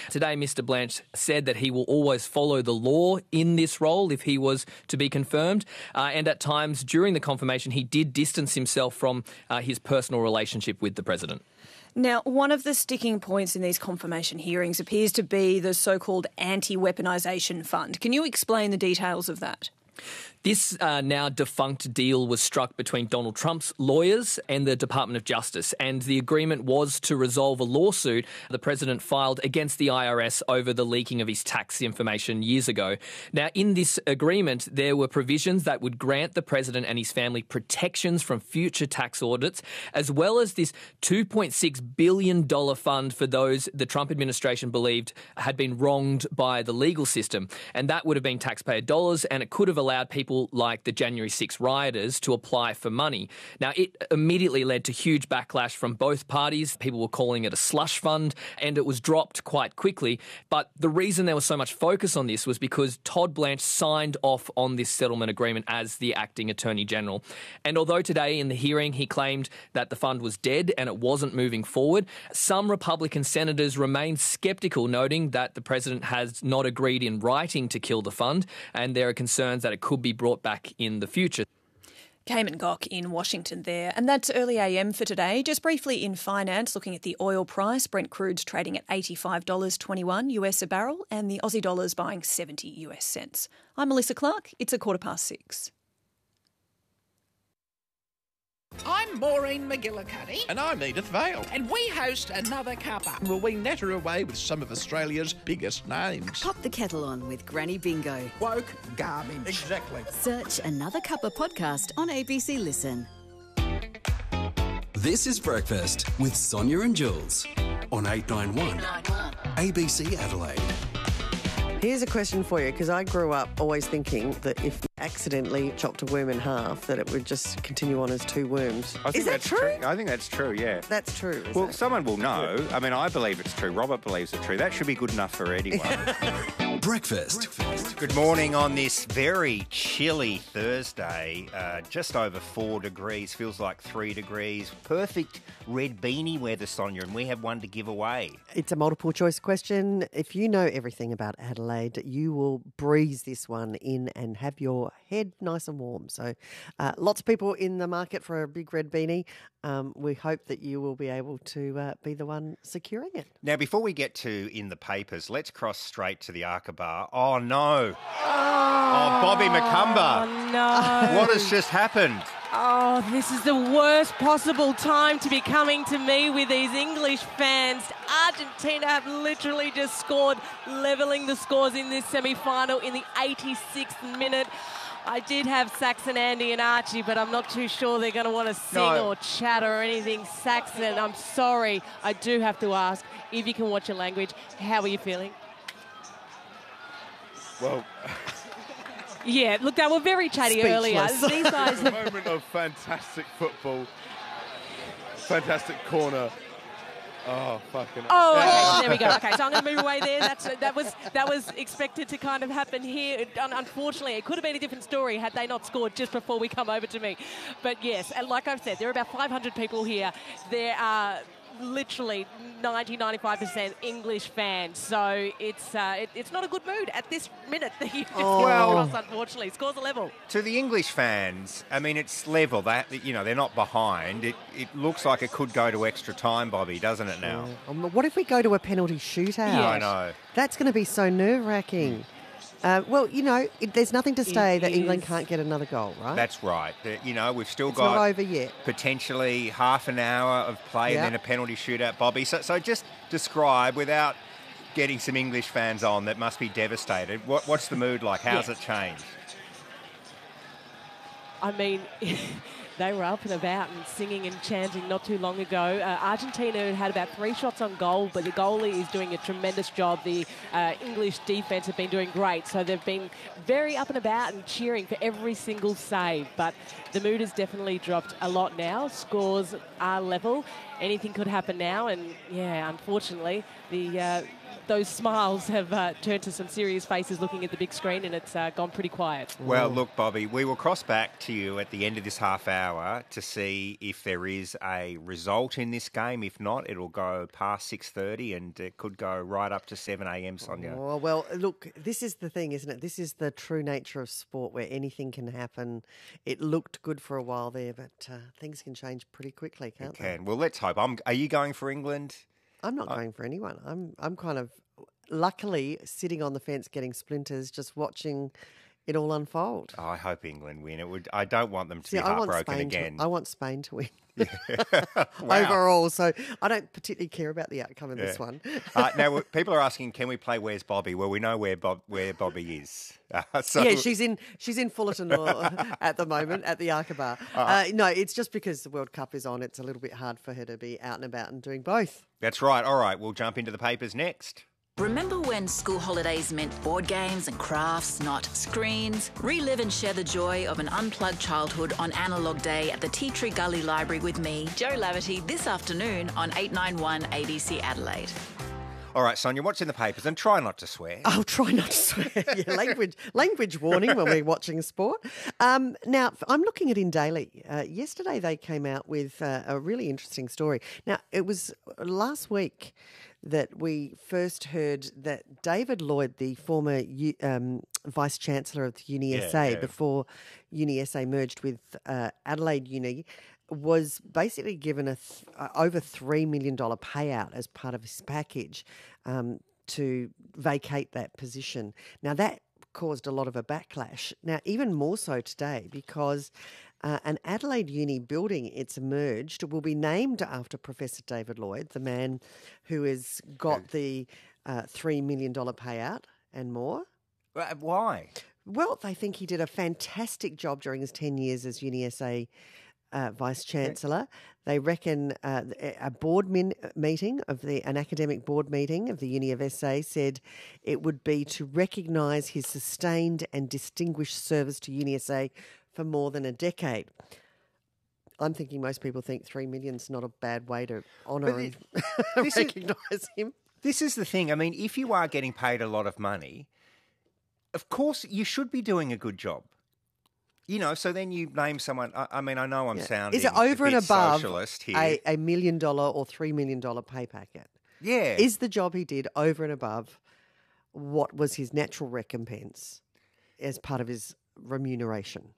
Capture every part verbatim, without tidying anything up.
Today, Mister Blanche said that he will always follow the law in this role if he was to be confirmed. Uh, and at times during the confirmation, he did distance himself from uh, his personal relationship with the president. Now, one of the sticking points in these confirmation hearings appears to be the so-called anti-weaponisation fund. Can you explain the details of that? This uh, now defunct deal was struck between Donald Trump's lawyers and the Department of Justice, and the agreement was to resolve a lawsuit the president filed against the I R S over the leaking of his tax information years ago. Now, in this agreement, there were provisions that would grant the president and his family protections from future tax audits, as well as this two point six billion dollars fund for those the Trump administration believed had been wronged by the legal system. And that would have been taxpayer dollars, and it could have allowed people like the January sixth rioters to apply for money. Now, it immediately led to huge backlash from both parties. People were calling it a slush fund, and it was dropped quite quickly. But the reason there was so much focus on this was because Todd Blanche signed off on this settlement agreement as the acting Attorney General. And although today in the hearing he claimed that the fund was dead and it wasn't moving forward, some Republican senators remained sceptical, noting that the president has not agreed in writing to kill the fund, and there are concerns that it could be brought back in the future. Cayman Gok in Washington there. And that's early A M for today. Just briefly in finance, looking at the oil price, Brent crude's trading at eighty-five dollars twenty-one U S a barrel, and the Aussie dollar's buying seventy U S cents. I'm Melissa Clark. It's a quarter past six. I'm Maureen McGillicuddy. And I'm Edith Vale. And we host Another Cuppa. Will we natter away with some of Australia's biggest names? Pop the kettle on with Granny Bingo. Woke garbage. Exactly. Search Another Cuppa podcast on A B C Listen. This is Breakfast with Sonia and Jules on eight nine one A B C Adelaide. Here's a question for you, because I grew up always thinking that if you accidentally chopped a worm in half, that it would just continue on as two worms. I think Is that that's true? I think that's true, yeah. That's true, is Well, it? someone will know. I mean, I believe it's true. Robert believes it's true. That should be good enough for anyone. Breakfast. Good morning on this very chilly Thursday. Uh, just over four degrees, feels like three degrees. Perfect red beanie weather, Sonia, and we have one to give away. It's a multiple choice question. If you know everything about Adelaide, you will breeze this one in and have your head nice and warm. So uh, lots of people in the market for a big red beanie. Um, we hope that you will be able to uh, be the one securing it. Now, before we get to In the Papers, let's cross straight to the Arkabar. Oh, no. Oh, oh Bobby McCumber. Oh, no. What has just happened? Oh, this is the worst possible time to be coming to me with these English fans. Argentina have literally just scored, levelling the scores in this semi-final in the eighty-sixth minute. I did have Saxon, Andy and Archie, but I'm not too sure they're going to want to sing No. or chatter or anything. Saxon, I'm sorry. I do have to ask, if you can watch your language, how are you feeling? Well... Yeah, look, they were very chatty earlier. These guys a moment of fantastic football. Fantastic corner. Oh, fucking... Oh, okay, there we go. Okay, so I'm going to move away there. That's that was that was expected to kind of happen here. Un- unfortunately, it could have been a different story had they not scored just before we come over to me. But yes, and like I've said, there are about five hundred people here. There are literally ninety, ninety-five percent English fans. So it's uh, it, it's not a good mood at this minute. Oh. Well, across, unfortunately. Scores a level. To the English fans, I mean, it's level. That you know, they're not behind. It it looks like it could go to extra time, Bobby, doesn't it now? Um, what if we go to a penalty shootout? Yeah, I know. That's going to be so nerve-wracking. Uh, well, you know, it, there's nothing to say It that England is. can't get another goal, right? That's right. The- You know, we've still It's got not over yet. potentially half an hour of play Yeah. and then a penalty shootout, Bobby. So, so just describe, without getting some English fans on that must be devastated, what, what's the mood like? How's Yeah. it changed? I mean, they were up and about and singing and chanting not too long ago. Uh, Argentina had about three shots on goal, but the goalie is doing a tremendous job. The uh, English defence have been doing great, so they've been very up and about and cheering for every single save. But the mood has definitely dropped a lot now. Scores are level. Anything could happen now, and yeah, unfortunately, the uh, those smiles have uh, turned to some serious faces looking at the big screen, and it's uh, gone pretty quiet. Well, look, Bobby, we will cross back to you at the end of this half hour to see if there is a result in this game. If not, it'll go past six thirty and it could go right up to seven a.m, Sonia. Oh, well, look, this is the thing, isn't it? This is the true nature of sport where anything can happen. It looked good for a while there, but uh, things can change pretty quickly, can't It they? can. Well, let's hope. I'm, are you going for England? I'm not going for anyone. I'm I'm kind of luckily sitting on the fence getting splinters, just watching it all unfold. Oh, I hope England win. It would. I don't want them to See, be I want heartbroken Spain again. To, I want Spain to win Wow. overall, so I don't particularly care about the outcome of Yeah. this one. uh, now, people are asking, can we play Where's Bobby? Well, we know where Bob, where Bobby is. Uh, so Yeah, she's in she's in Fullerton or, at the moment at the Arkaba. Uh, no, it's just because the World Cup is on. It's a little bit hard for her to be out and about and doing both. That's right. All right, we'll jump into the papers next. Remember when school holidays meant board games and crafts, not screens? Relive and share the joy of an unplugged childhood on Analogue Day at the Tea Tree Gully Library with me, Jo Laverty, this afternoon on eight ninety-one A B C Adelaide. All right, Sonia, what's in the papers? And try not to swear. I'll try not to swear. Yeah, language language warning when we're watching sport. Um, now, I'm looking at In Daily. Uh, yesterday they came out with uh, a really interesting story. Now, it was last week that we first heard that David Lloyd, the former U, um, Vice-Chancellor of the Uni Yeah, S A, yeah. before Uni S A merged with uh, Adelaide Uni, was basically given a th- uh, over three million dollars payout as part of his package um, to vacate that position. Now, that caused a lot of a backlash. Now, even more so today, because uh, an Adelaide Uni building, it's emerged, will be named after Professor David Lloyd, the man who has got the uh, three million dollars payout and more. Uh, Why? Well, they think he did a fantastic job during his ten years as Uni S A uh, Vice-Chancellor. They reckon uh, a board min- meeting of the an academic board meeting of the Uni of S A said it would be to recognise his sustained and distinguished service to Uni S A for more than a decade. I'm thinking most people think three million's not a bad way to honour But and this is- recognise him. This is the thing. I mean, if you are getting paid a lot of money, of course you should be doing a good job. You know, so then you name someone. I, I mean, I know I'm Yeah. sounding Is it over a and bit above socialist here. a, a million dollar or three million dollar pay packet? Yeah. Is the job he did over and above what was his natural recompense as part of his remuneration?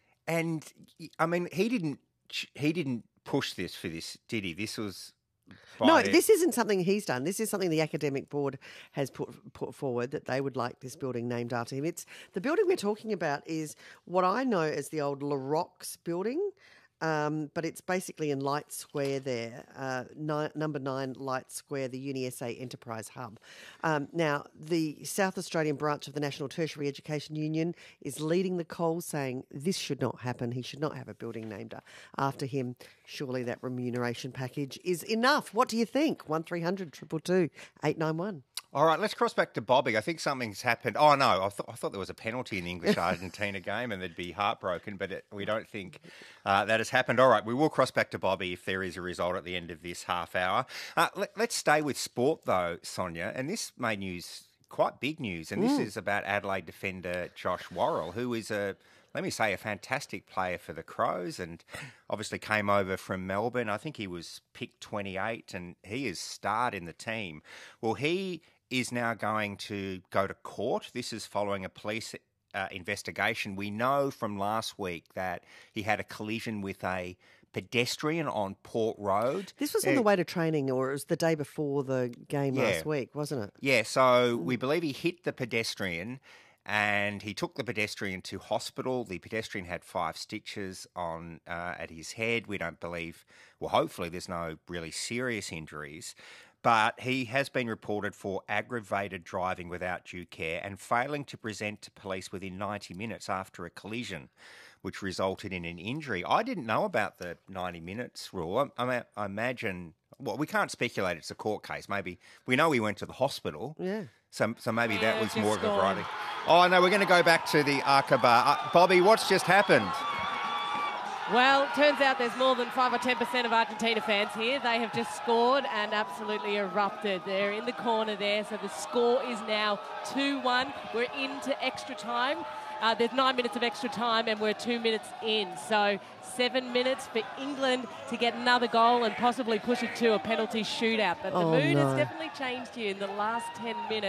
And I mean, he didn't. He didn't push this for this, did he? This was. By No, this isn't something he's done. This is something the academic board has put put forward that they would like this building named after him. It's the building we're talking about is what I know as the old La Rox building. Um, but it's basically in Light Square there, uh, nine, number nine Light Square, the Uni S A Enterprise Hub. Um, now, the South Australian branch of the National Tertiary Education Union is leading the call, saying this should not happen. He should not have a building named after him. Surely that remuneration package is enough. What do you think? one three hundred two two two eight nine one. All right, let's cross back to Bobby. I think something's happened. Oh, no, I, th- I thought there was a penalty in the English-Argentina game and they'd be heartbroken, but it, we don't think uh, that has happened. All right, we will cross back to Bobby if there is a result at the end of this half hour. Uh, let, let's stay with sport, though, Sonia, and this made news, quite big news, and this Mm. is about Adelaide defender Josh Worrell, who is a... let me say, a fantastic player for the Crows and obviously came over from Melbourne. I think he was picked twenty-eight and he is starred in the team. Well, he is now going to go to court. This is following a police uh, investigation. We know from last week that he had a collision with a pedestrian on Port Road. This was on Uh, the way to training, or it was the day before the game Yeah. last week, wasn't it? Yeah, so we believe he hit the pedestrian and he took the pedestrian to hospital. The pedestrian had five stitches on uh, at his head. We don't believe, well, hopefully there's no really serious injuries. But he has been reported for aggravated driving without due care and failing to present to police within ninety minutes after a collision, which resulted in an injury. I didn't know about the ninety minutes rule. I, I, I imagine, well, we can't speculate it's a court case. Maybe we know he went to the hospital. Yeah. So, so maybe that Yeah, was just more of a gone. variety. Oh, no, we're going to go back to the Arkaba. Uh, Bobby, what's just happened? Well, turns out there's more than five or ten percent of Argentina fans here. They have just scored and absolutely erupted. They're in the corner there, so the score is now two one. We're into extra time. Uh, there's nine minutes of extra time and we're two minutes in. So seven minutes for England to get another goal and possibly push it to a penalty shootout. But the Oh, mood no. has definitely changed here in the last ten minutes.